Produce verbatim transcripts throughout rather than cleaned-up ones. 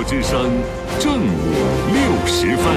之声正午六时分。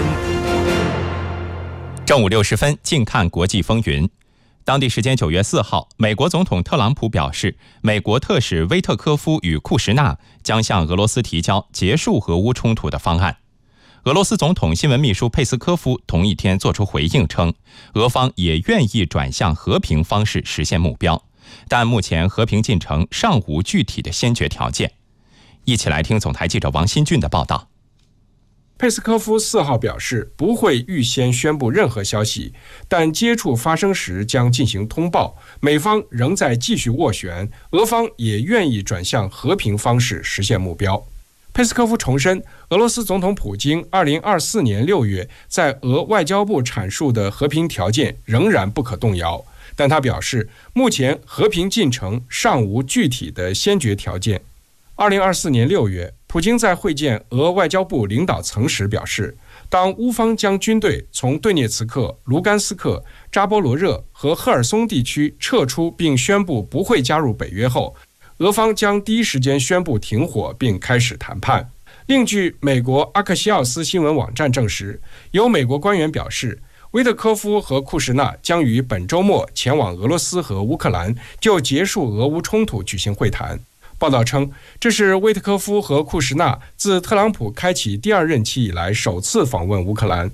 正午六时分，近看国际风云。当地时间九月四号，美国总统特朗普表示，美国特使威特科夫与库什纳将向俄罗斯提交结束俄乌冲突的方案。俄罗斯总统新闻秘书佩斯科夫同一天作出回应称，俄方也愿意转向和平方式实现目标，但目前和平进程尚无具体的先决条件。一起来听总台记者王新俊的报道。 佩斯科夫四号表示，不会预先宣布任何消息，但接触发生时将进行通报。美方仍在继续斡旋，俄方也愿意转向和平方式实现目标。佩斯科夫重申，俄罗斯总统普京二零二四年六月在俄外交部阐述的和平条件仍然不可动摇，但他表示，目前和平进程尚无具体的先决条件。二零二四年六月，普京在会见俄外交部领导层时表示，当乌方将军队从顿涅茨克、卢甘斯克、扎波罗热和赫尔松地区撤出并宣布不会加入北约后，俄方将第一时间宣布停火并开始谈判。另据美国阿克西奥斯新闻网站证实，有美国官员表示，威特科夫和库什纳将于本周末前往俄罗斯和乌克兰，就结束俄乌冲突举行会谈。报道称，这是威特科夫和库什纳自特朗普开启第二任期以来首次访问乌克兰。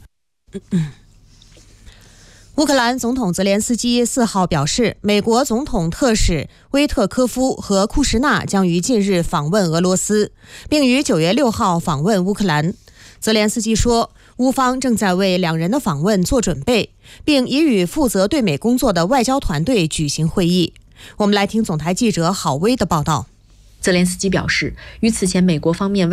乌克兰总统泽连斯基四号表示，美国总统特使威特科夫和库什纳将于近日访问俄罗斯，并于九月六号访问乌克兰。泽连斯基说，乌方正在为两人的访问做准备，并已与负责对美工作的外交团队举行会议。我们来听总台记者郝薇的报道。 泽连斯基表示，与此前美国方面